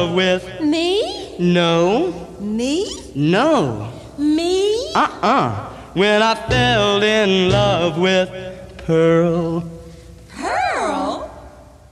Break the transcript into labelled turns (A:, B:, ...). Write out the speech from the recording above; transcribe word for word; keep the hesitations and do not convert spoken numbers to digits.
A: love with...
B: Me?
A: No.
B: Me?
A: No.
B: Me?
A: Uh-uh. When I fell in love with Pearl